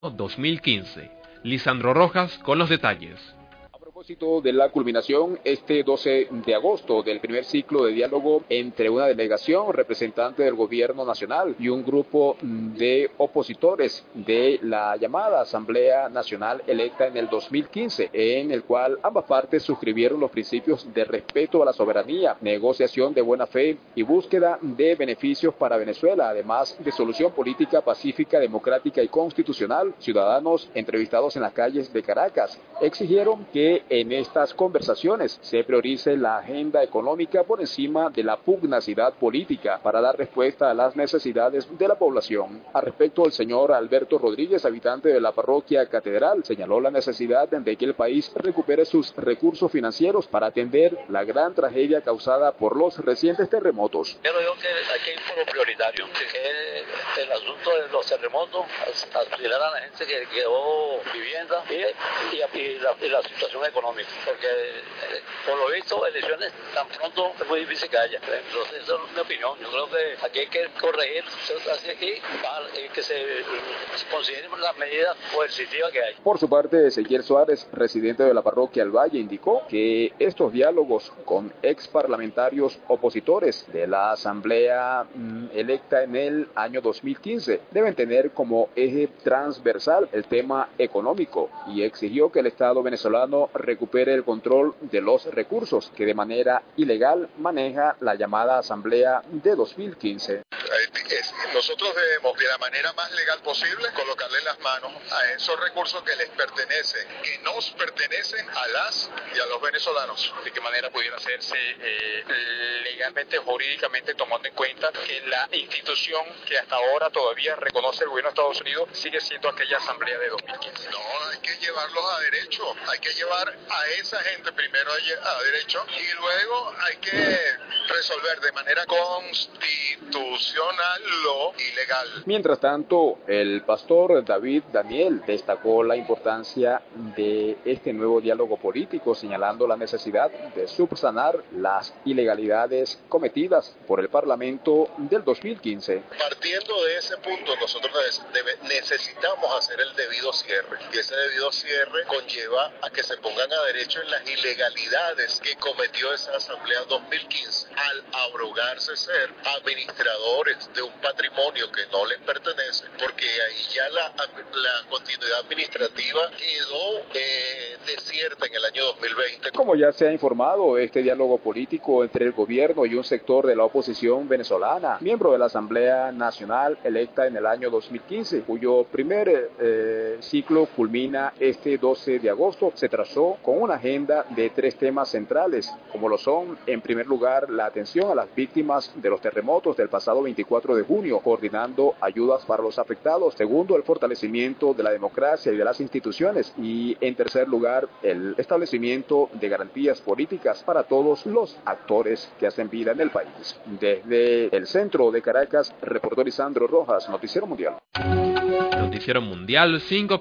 2015. Lisandro Rojas con los detalles. A propósito de la culminación este 12 de agosto del primer ciclo de diálogo entre una delegación representante del gobierno nacional y un grupo de opositores de la llamada Asamblea Nacional electa en el 2015, en el cual ambas partes suscribieron los principios de respeto a la soberanía, negociación de buena fe y búsqueda de beneficios para Venezuela, además de solución política pacífica, democrática y constitucional. Ciudadanos entrevistados en las calles de Caracas exigieron que en estas conversaciones se priorice la agenda económica por encima de la pugnacidad política para dar respuesta a las necesidades de la población. Al respecto, el señor Alberto Rodríguez, habitante de la parroquia Catedral, señaló la necesidad de que el país recupere sus recursos financieros para atender la gran tragedia causada por los recientes terremotos. Pero yo que hay que ir por lo prioritario, el asunto de los terremotos, auxiliar a la gente que quedó vivienda y la situación económica, porque por lo visto elecciones tan pronto es muy difícil que haya. Entonces esa es mi opinión. Yo creo que aquí hay que corregir, que se consideren las medidas coercitivas que hay. Por su parte, Ezequiel Suárez, residente de la parroquia El Valle, indicó que estos diálogos con ex parlamentarios opositores de la asamblea electa en el año 2015 deben tener como eje transversal el tema económico y exigió que el Estado venezolano recupere el control de los recursos que de manera ilegal maneja la llamada Asamblea de 2015. Nosotros debemos, de la manera más legal posible, colocarle las manos a esos recursos que les pertenecen, que nos pertenecen a las y a los venezolanos. ¿De qué manera pudiera hacerse legalmente, jurídicamente, tomando en cuenta que la institución que hasta ahora todavía reconoce el gobierno de Estados Unidos sigue siendo aquella asamblea de 2015? No, hay que llevarlos a derecho, hay que llevar a esa gente primero a derecho y luego hay que resolver de manera constitucional lo ilegal. Mientras tanto, el pastor David Daniel destacó la importancia de este nuevo diálogo político, señalando la necesidad de subsanar las ilegalidades cometidas por el Parlamento del 2015. Partiendo de ese punto, nosotros necesitamos hacer el debido cierre, y ese debido cierre conlleva a que se pongan a derecho en las ilegalidades que cometió esa Asamblea 2015 al abrogarse ser administradores de un patrimonio que no les pertenece, porque ahí ya la continuidad administrativa quedó desierta en el año 2020. Como ya se ha informado, este diálogo político entre el gobierno y un sector de la oposición venezolana, miembro de la Asamblea Nacional electa en el año 2015, cuyo primer ciclo culmina este 12 de agosto, se trazó con una agenda de 3 temas centrales, como lo son, en primer lugar, la atención a las víctimas de los terremotos del pasado 24 de junio, coordinando ayudas para los afectados. Segundo, el fortalecimiento de la democracia y de las instituciones. Y en tercer lugar, el establecimiento de garantías políticas para todos los actores que hacen vida en el país. Desde el centro de Caracas, reportó Lisandro Rojas, Noticiero Mundial. Noticiero Mundial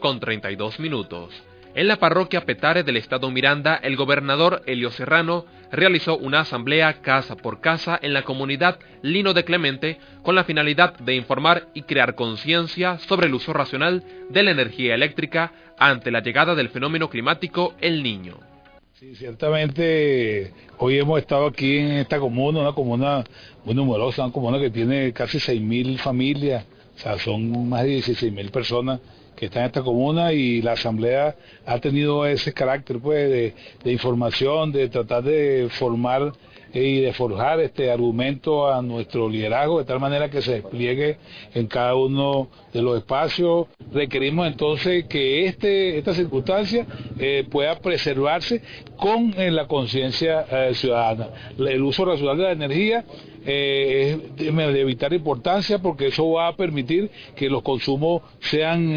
5:32. En la parroquia Petare del estado Miranda, el gobernador Elio Serrano realizó una asamblea casa por casa en la comunidad Lino de Clemente con la finalidad de informar y crear conciencia sobre el uso racional de la energía eléctrica ante la llegada del fenómeno climático El Niño. Sí, ciertamente hoy hemos estado aquí en esta comuna, una comuna muy numerosa, una comuna que tiene casi 6.000 familias, o sea, son más de 16.000 personas que están en esta comuna, y la asamblea ha tenido ese carácter pues de información, de tratar de formar y de forjar argumento a nuestro liderazgo de tal manera que se despliegue en cada uno de los espacios. Requerimos entonces que esta circunstancia pueda preservarse con la conciencia ciudadana. El uso racional de la energía es de vital importancia, porque eso va a permitir que los consumos sean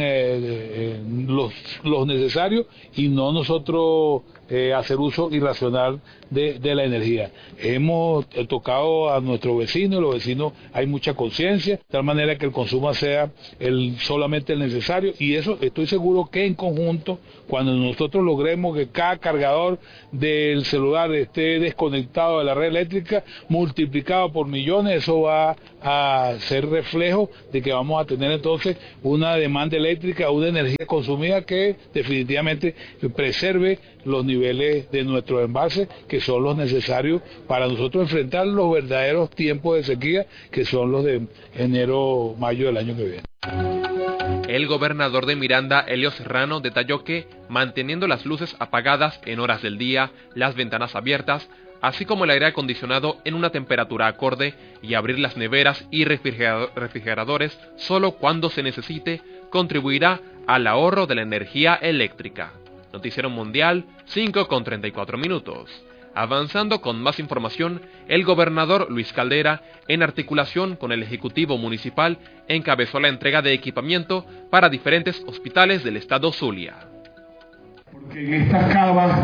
los necesarios y no nosotros hacer uso irracional de la energía. Hemos tocado a nuestros vecinos, los vecinos hay mucha conciencia, de tal manera que el consumo sea solamente el necesario, y eso estoy seguro que en conjunto, cuando nosotros logremos que cada cargador del celular esté desconectado de la red eléctrica, multiplicado por millones, eso va a ser reflejo de que vamos a tener entonces una demanda eléctrica, una energía consumida que definitivamente preserve los niveles de nuestros embalses, que son los necesarios para nosotros enfrentar los verdaderos tiempos de sequía, que son los de enero, mayo del año que viene. El gobernador de Miranda, Elio Serrano, detalló que, manteniendo las luces apagadas en horas del día, las ventanas abiertas, así como el aire acondicionado en una temperatura acorde, y abrir las neveras y refrigeradores solo cuando se necesite, contribuirá al ahorro de la energía eléctrica. Noticiero Mundial, 5:34. Avanzando con más información, el gobernador Luis Caldera, en articulación con el Ejecutivo Municipal, encabezó la entrega de equipamiento para diferentes hospitales del estado Zulia. Porque en estas cavas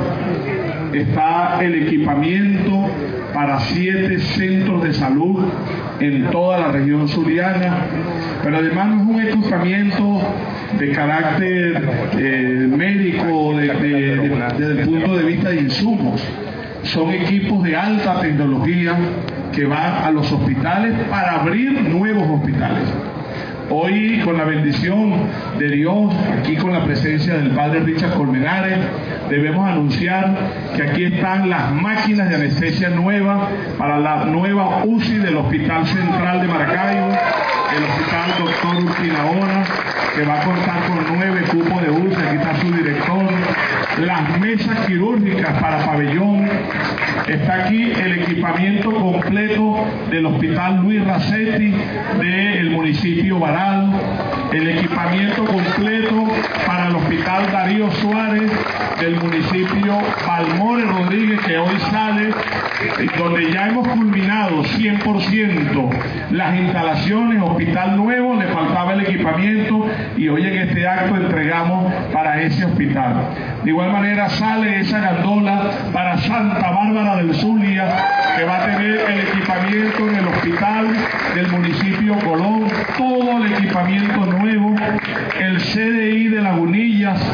está el equipamiento para 7 centros de salud en toda la región zuliana, pero además no es un equipamiento de carácter médico desde el punto de vista de insumos. Son equipos de alta tecnología que van a los hospitales para abrir nuevos hospitales. Hoy, con la bendición de Dios, aquí con la presencia del padre Richard Colmenares, debemos anunciar que aquí están las máquinas de anestesia nuevas para la nueva UCI del Hospital Central de Maracaibo, el Hospital Doctor Urquinaona, que va a contar con 9 cupos de UCI, aquí está su director, las mesas quirúrgicas para pabellón, está aquí el equipamiento completo del Hospital Luis Racetti del municipio Baral, el equipamiento completo para el Hospital Darío Suárez del municipio Balmore Rodríguez, que hoy sale, donde ya hemos culminado 100% las instalaciones, hospital nuevo, le faltaba el equipamiento y hoy en este acto entregamos para ese hospital. De igual manera sale esa gandola para Santa Bárbara del Zulia, que va a tener el equipamiento en el hospital del municipio Colón, todo el equipamiento nuevo, el CDI de Lagunillas.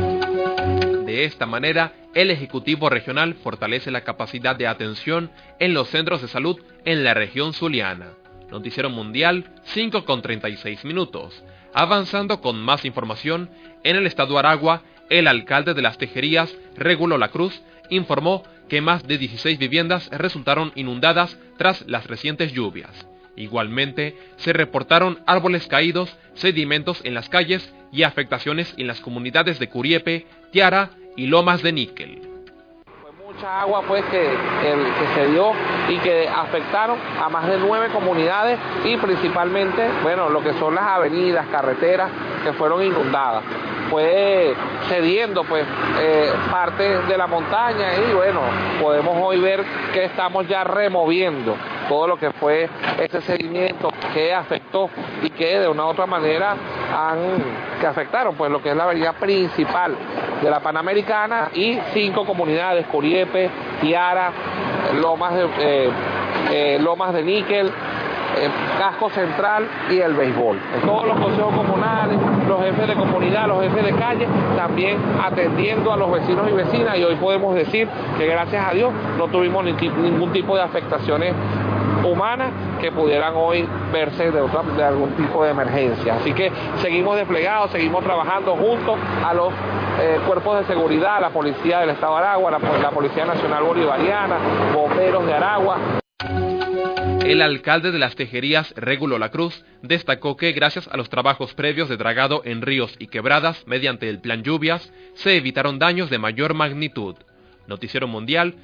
De esta manera, el Ejecutivo Regional fortalece la capacidad de atención en los centros de salud en la región zuliana. Noticiero Mundial, 5:36. Avanzando con más información, en el estado Aragua, el alcalde de Las Tejerías, Regulo La Cruz, informó que más de 16 viviendas resultaron inundadas tras las recientes lluvias. Igualmente, se reportaron árboles caídos, sedimentos en las calles y afectaciones en las comunidades de Curiepe, Tiara y Lomas de Níquel. Mucha agua pues que se dio y que afectaron a más de 9 comunidades y principalmente, bueno, lo que son las avenidas, carreteras que fueron inundadas. Fue cediendo pues parte de la montaña y bueno, podemos hoy ver que estamos ya removiendo todo lo que fue ese sedimento que afectó y que de una u otra manera que afectaron pues lo que es la avenida principal de la Panamericana y 5 comunidades, Curiepe, Tiara, Lomas de Níquel, Casco Central y el béisbol. Todos los consejos comunales, los jefes de comunidad, los jefes de calle, también atendiendo a los vecinos y vecinas, y hoy podemos decir que gracias a Dios no tuvimos ningún tipo de afectaciones humanas que pudieran hoy verse de algún tipo de emergencia. Así que seguimos desplegados, seguimos trabajando junto a los cuerpos de seguridad, la Policía del Estado de Aragua, la Policía Nacional Bolivariana, bomberos de Aragua. El alcalde de Las Tejerías, Regulo La Cruz, destacó que gracias a los trabajos previos de dragado en ríos y quebradas mediante el plan lluvias, se evitaron daños de mayor magnitud. Noticiero Mundial,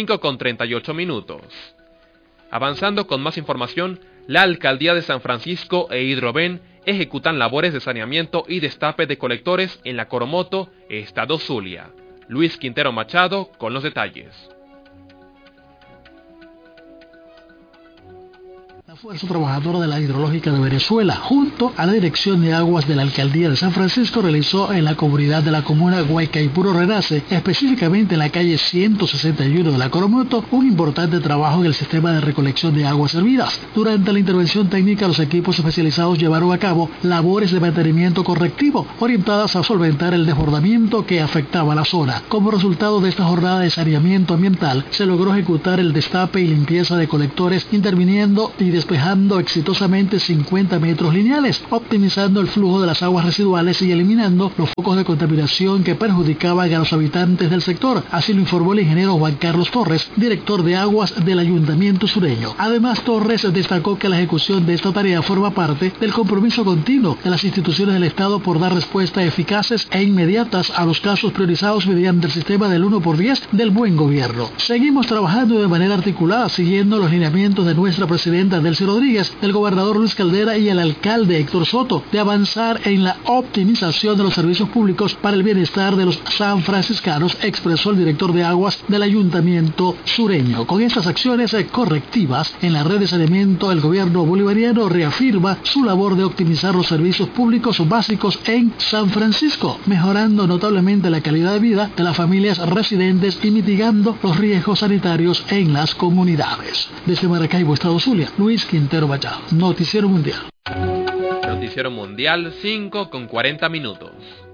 5:38. Avanzando con más información, la Alcaldía de San Francisco e Hidroven ejecutan labores de saneamiento y destape de colectores en la Coromoto, estado Zulia. Luis Quintero Machado con los detalles. Fuerza Trabajadora de la Hidrológica de Venezuela, junto a la Dirección de Aguas de la Alcaldía de San Francisco, realizó en la comunidad de la comuna Guaycaipuro Renace, específicamente en la calle 161 de la Coromoto, un importante trabajo en el sistema de recolección de aguas servidas. Durante la intervención técnica, los equipos especializados llevaron a cabo labores de mantenimiento correctivo, orientadas a solventar el desbordamiento que afectaba la zona. Como resultado de esta jornada de saneamiento ambiental, se logró ejecutar el destape y limpieza de colectores, interviniendo y despejando exitosamente 50 metros lineales, optimizando el flujo de las aguas residuales y eliminando los focos de contaminación que perjudicaban a los habitantes del sector. Así lo informó el ingeniero Juan Carlos Torres, director de aguas del Ayuntamiento Sureño. Además, Torres destacó que la ejecución de esta tarea forma parte del compromiso continuo de las instituciones del Estado por dar respuestas eficaces e inmediatas a los casos priorizados mediante el sistema del 1x10 del buen gobierno. Seguimos trabajando de manera articulada, siguiendo los lineamientos de nuestra presidenta Delcy Rodríguez, del gobernador Luis Caldera y el alcalde Héctor Soto, de avanzar en la optimización de los servicios públicos para el bienestar de los sanfranciscanos, expresó el director de aguas del Ayuntamiento Sureño. Con estas acciones correctivas en la red de saneamiento, el gobierno bolivariano reafirma su labor de optimizar los servicios públicos básicos en San Francisco, mejorando notablemente la calidad de vida de las familias residentes y mitigando los riesgos sanitarios en las comunidades. Desde Maracaibo, Estado Zulia, Luis Quintero Machado, Noticiero Mundial. Noticiero Mundial 5:40.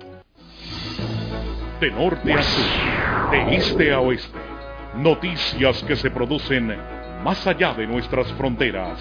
De norte a sur, de este a oeste, noticias que se producen más allá de nuestras fronteras.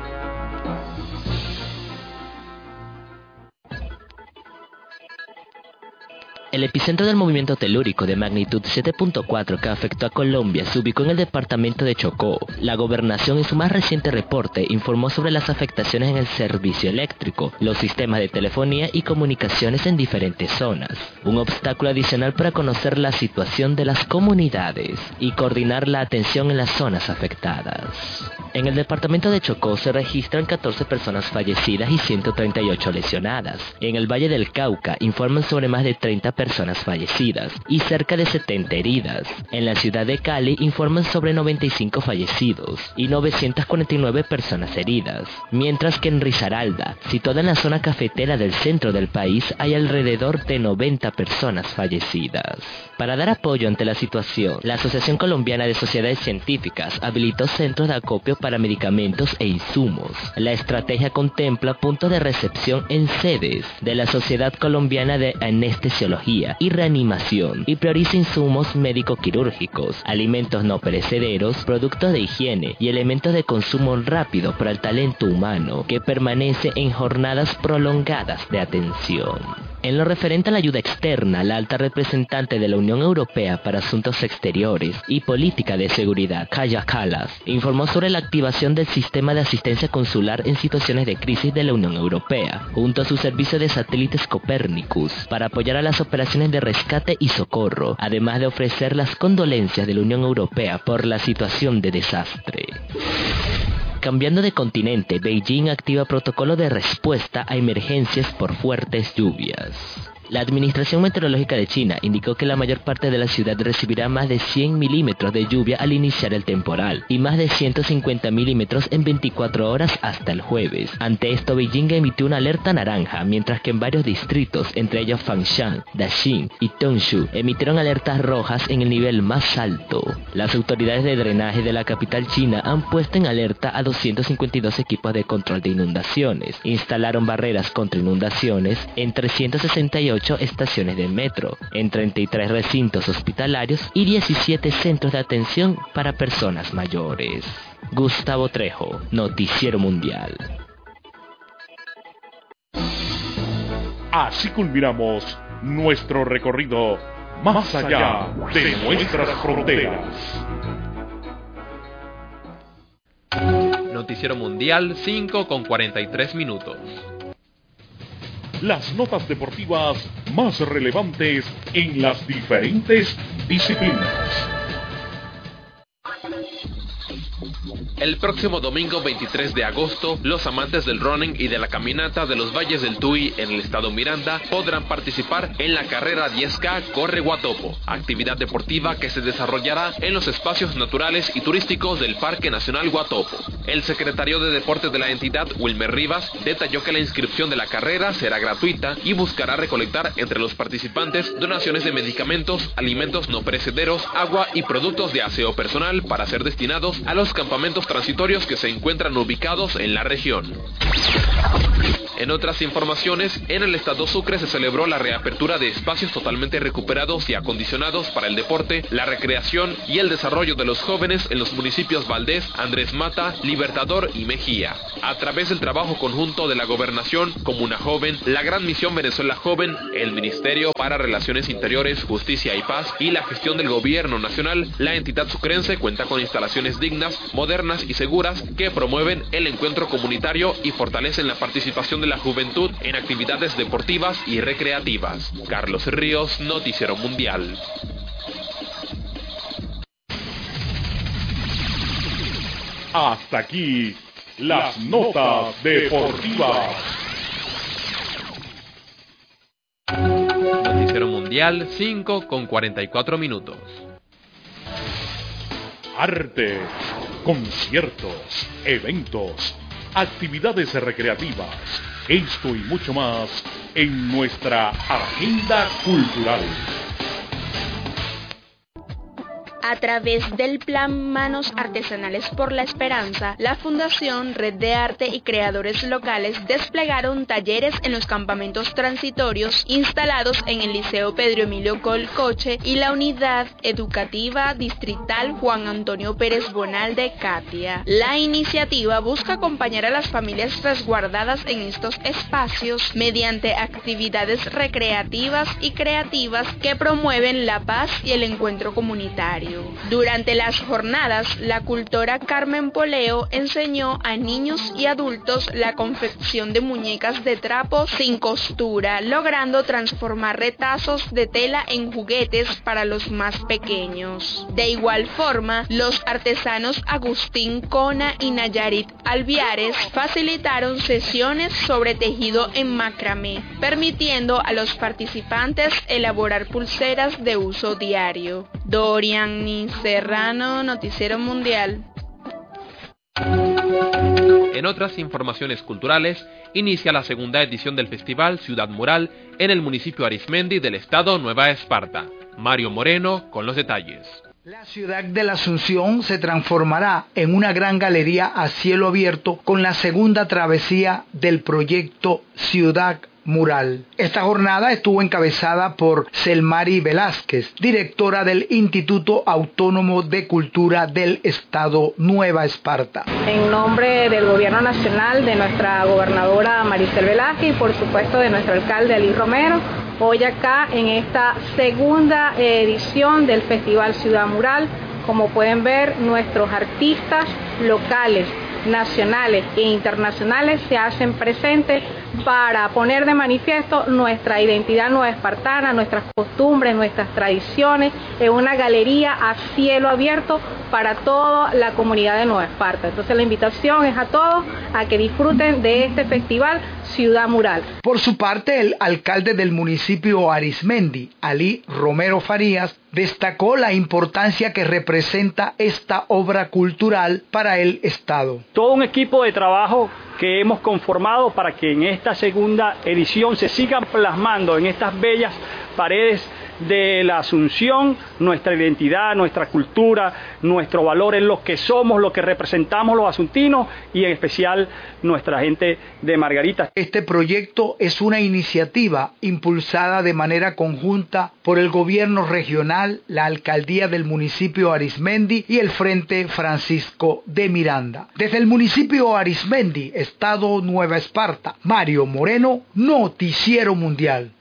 El epicentro del movimiento telúrico de magnitud 7.4 que afectó a Colombia se ubicó en el departamento de Chocó. La gobernación en su más reciente reporte informó sobre las afectaciones en el servicio eléctrico, los sistemas de telefonía y comunicaciones en diferentes zonas. Un obstáculo adicional para conocer la situación de las comunidades y coordinar la atención en las zonas afectadas. En el departamento de Chocó se registran 14 personas fallecidas y 138 lesionadas. En el Valle del Cauca informan sobre más de 30 personas fallecidas y cerca de 70 heridas. En la ciudad de Cali informan sobre 95 fallecidos y 949 personas heridas. Mientras que en Risaralda, situada en la zona cafetera del centro del país, hay alrededor de 90 personas fallecidas. Para dar apoyo ante la situación, la Asociación Colombiana de Sociedades Científicas habilitó centros de acopio para medicamentos e insumos. La estrategia contempla puntos de recepción en sedes de la Sociedad Colombiana de Anestesiología y Reanimación y prioriza insumos médico-quirúrgicos, alimentos no perecederos, productos de higiene y elementos de consumo rápido para el talento humano que permanece en jornadas prolongadas de atención. En lo referente a la ayuda externa, la alta representante de la Unión Europea para Asuntos Exteriores y Política de Seguridad, Kaja Kallas, informó sobre la activación del sistema de asistencia consular en situaciones de crisis de la Unión Europea, junto a su servicio de satélites Copernicus, para apoyar a las operaciones de rescate y socorro, además de ofrecer las condolencias de la Unión Europea por la situación de desastre. Cambiando de continente, Beijing activa protocolo de respuesta a emergencias por fuertes lluvias. La Administración Meteorológica de China indicó que la mayor parte de la ciudad recibirá más de 100 milímetros de lluvia al iniciar el temporal y más de 150 milímetros en 24 horas hasta el jueves. Ante esto, Beijing emitió una alerta naranja, mientras que en varios distritos, entre ellos Fangshan, Daxing y Tongshu, emitieron alertas rojas en el nivel más alto. Las autoridades de drenaje de la capital china han puesto en alerta a 252 equipos de control de inundaciones, instalaron barreras contra inundaciones en 368 estaciones de metro, en 33 recintos hospitalarios y 17 centros de atención para personas mayores. Gustavo Trejo, Noticiero Mundial. Así culminamos nuestro recorrido más allá de nuestras fronteras. Noticiero Mundial 5:43. Las notas deportivas más relevantes en las diferentes disciplinas. El próximo domingo 23 de agosto, los amantes del running y de la caminata de los Valles del Tuy en el estado Miranda podrán participar en la carrera 10K Corre Guatopo, actividad deportiva que se desarrollará en los espacios naturales y turísticos del Parque Nacional Guatopo. El secretario de Deportes de la entidad, Wilmer Rivas, detalló que la inscripción de la carrera será gratuita y buscará recolectar entre los participantes donaciones de medicamentos, alimentos no perecederos, agua y productos de aseo personal para ser destinados a los campamentos transitorios que se encuentran ubicados en la región. En otras informaciones, en el estado Sucre se celebró la reapertura de espacios totalmente recuperados y acondicionados para el deporte, la recreación y el desarrollo de los jóvenes en los municipios Valdés, Andrés Mata, Libertador y Mejía. A través del trabajo conjunto de la Gobernación, Comuna Joven, la Gran Misión Venezuela Joven, el Ministerio para Relaciones Interiores, Justicia y Paz y la gestión del Gobierno Nacional, la entidad sucrense cuenta con instalaciones dignas, modernas y seguras que promueven el encuentro comunitario y fortalecen la participación de la juventud en actividades deportivas y recreativas. Carlos Ríos, Noticiero Mundial. Hasta aquí las notas deportivas. Noticiero Mundial 5:44. Arte, conciertos, eventos, actividades recreativas, esto y mucho más en nuestra agenda cultural. A través del Plan Manos Artesanales por la Esperanza, la Fundación Red de Arte y Creadores Locales desplegaron talleres en los campamentos transitorios instalados en el Liceo Pedro Emilio Colcoche y la Unidad Educativa Distrital Juan Antonio Pérez Bonal de Catia. La iniciativa busca acompañar a las familias resguardadas en estos espacios mediante actividades recreativas y creativas que promueven la paz y el encuentro comunitario. Durante las jornadas, la cultora Carmen Poleo enseñó a niños y adultos la confección de muñecas de trapo sin costura, logrando transformar retazos de tela en juguetes para los más pequeños. De igual forma, los artesanos Agustín Cona y Nayarit Alviares facilitaron sesiones sobre tejido en macramé, permitiendo a los participantes elaborar pulseras de uso diario. Dorian Serrano, Noticiero Mundial. En otras informaciones culturales, inicia la segunda edición del Festival Ciudad Mural en el municipio Arismendi del estado Nueva Esparta. Mario Moreno con los detalles. La ciudad de la Asunción se transformará en una gran galería a cielo abierto con la segunda travesía del proyecto Ciudad Mural. Esta jornada estuvo encabezada por Selmari Velázquez, directora del Instituto Autónomo de Cultura del Estado Nueva Esparta. En nombre del Gobierno Nacional, de nuestra gobernadora Maricel Velázquez y por supuesto de nuestro alcalde Ali Romero, hoy acá en esta segunda edición del Festival Ciudad Mural, como pueden ver, nuestros artistas locales, nacionales e internacionales se hacen presentes para poner de manifiesto nuestra identidad nuevaespartana, nuestras costumbres, nuestras tradiciones, en una galería a cielo abierto para toda la comunidad de Nueva Esparta. Entonces la invitación es a todos a que disfruten de este festival Ciudad Mural. Por su parte, el alcalde del municipio Arismendi, Ali Romero Farías, destacó la importancia que representa esta obra cultural para el Estado. Todo un equipo de trabajo que hemos conformado para que en esta segunda edición se sigan plasmando en estas bellas paredes de la Asunción nuestra identidad, nuestra cultura, nuestro valor en lo que somos, lo que representamos los asuntinos y en especial nuestra gente de Margarita. Este proyecto es una iniciativa impulsada de manera conjunta por el gobierno regional, la alcaldía del municipio Arismendi y el Frente Francisco de Miranda. Desde el municipio Arismendi, estado Nueva Esparta, Mario Moreno, Noticiero Mundial.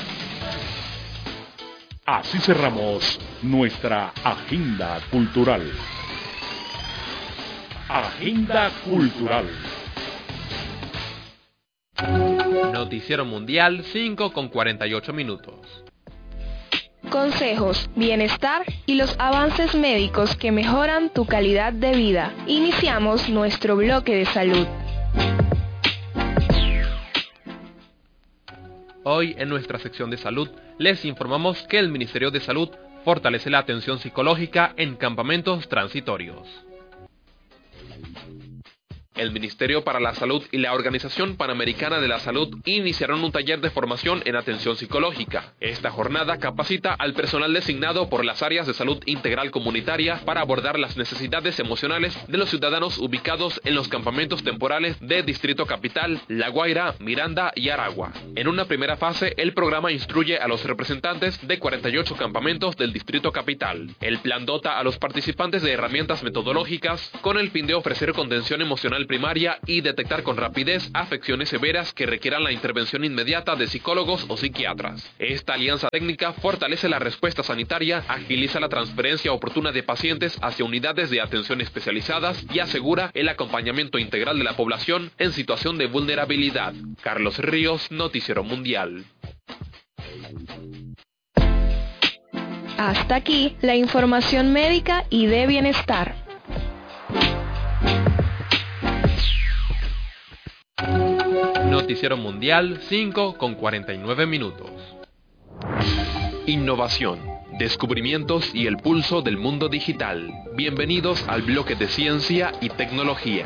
Así cerramos nuestra agenda cultural. Agenda cultural. Noticiero Mundial 5:48. consejos, bienestar y los avances médicos que mejoran tu calidad de vida. Iniciamos nuestro bloque de salud. Hoy en nuestra sección de salud les informamos que el Ministerio de Salud fortalece la atención psicológica en campamentos transitorios. El Ministerio para la Salud y la Organización Panamericana de la Salud iniciaron un taller de formación en atención psicológica. Esta jornada capacita al personal designado por las áreas de salud integral comunitaria para abordar las necesidades emocionales de los ciudadanos ubicados en los campamentos temporales de Distrito Capital, La Guaira, Miranda y Aragua. En una primera fase, el programa instruye a los representantes de 48 campamentos del Distrito Capital. El plan dota a los participantes de herramientas metodológicas con el fin de ofrecer contención emocional primaria y detectar con rapidez afecciones severas que requieran la intervención inmediata de psicólogos o psiquiatras. Esta alianza técnica fortalece la respuesta sanitaria, agiliza la transferencia oportuna de pacientes hacia unidades de atención especializadas y asegura el acompañamiento integral de la población en situación de vulnerabilidad. Carlos Ríos, Noticiero Mundial. Hasta aquí la información médica y de bienestar. Noticiero Mundial 5:49. Innovación, descubrimientos y el pulso del mundo digital. Bienvenidos al bloque de ciencia y tecnología.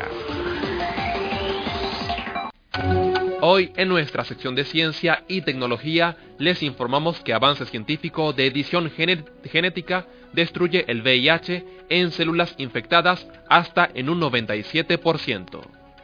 Hoy en nuestra sección de ciencia y tecnología les informamos que avance científico de edición genética destruye el VIH en células infectadas hasta en un 97%.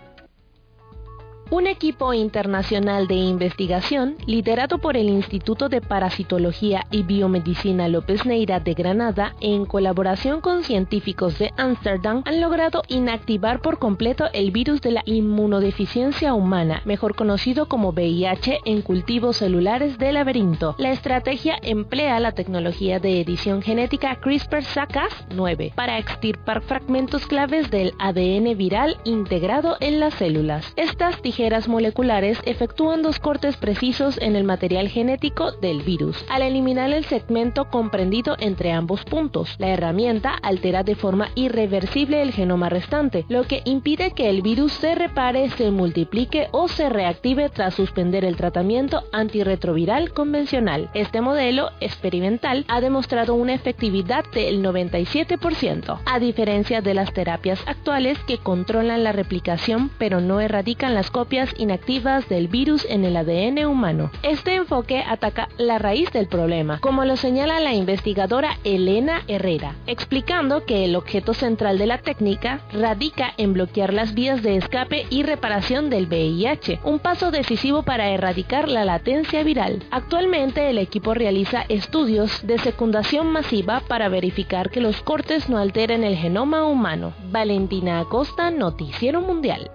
Un equipo internacional de investigación, liderado por el Instituto de Parasitología y Biomedicina López Neira de Granada, en colaboración con científicos de Ámsterdam, han logrado inactivar por completo el virus de la inmunodeficiencia humana, mejor conocido como VIH, en cultivos celulares de laberinto. La estrategia emplea la tecnología de edición genética CRISPR-Cas9 para extirpar fragmentos claves del ADN viral integrado en las células. Estas tijeras moleculares efectúan dos cortes precisos en el material genético del virus. Al eliminar el segmento comprendido entre ambos puntos, la herramienta altera de forma irreversible el genoma restante, lo que impide que el virus se repare, se multiplique o se reactive tras suspender el tratamiento antirretroviral convencional. Este modelo experimental ha demostrado una efectividad del 97%, a diferencia de las terapias actuales que controlan la replicación pero no erradican las copias inactivas del virus en el ADN humano. Este enfoque ataca la raíz del problema, como lo señala la investigadora Elena Herrera, explicando que el objeto central de la técnica radica en bloquear las vías de escape y reparación del VIH, un paso decisivo para erradicar la latencia viral. Actualmente el equipo realiza estudios de secundación masiva para verificar que los cortes no alteren el genoma humano. Valentina Acosta, Noticiero Mundial.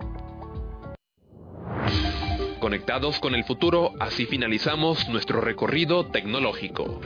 Conectados con el futuro, así finalizamos nuestro recorrido tecnológico.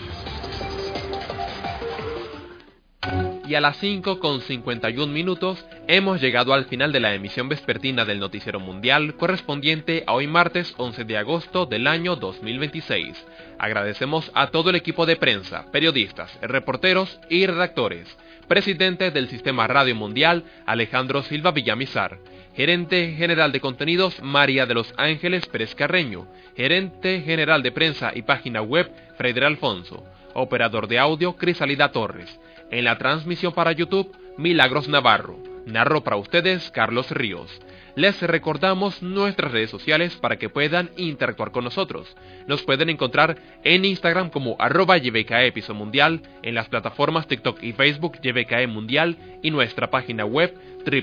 Y a las 5:51 hemos llegado al final de la emisión vespertina del Noticiero Mundial correspondiente a hoy martes 11 de agosto del año 2026. Agradecemos a todo el equipo de prensa, periodistas, reporteros y redactores. Presidente del Sistema Radio Mundial, Alejandro Silva Villamizar. Gerente General de Contenidos, María de los Ángeles Pérez Carreño. Gerente General de Prensa y Página Web, Freddy Alfonso. Operador de audio, Crisalida Torres. En la transmisión para YouTube, Milagros Navarro. Narró para ustedes, Carlos Ríos. Les recordamos nuestras redes sociales para que puedan interactuar con nosotros. Nos pueden encontrar en Instagram como @YBKE Piso Mundial, en las plataformas TikTok y Facebook YBKE Mundial y nuestra página web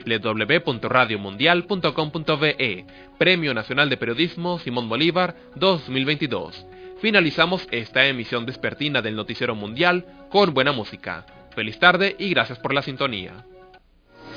www.radiomundial.com.be. Premio Nacional de Periodismo Simón Bolívar 2022. Finalizamos esta emisión vespertina del Noticiero Mundial con buena música. Feliz tarde y gracias por la sintonía.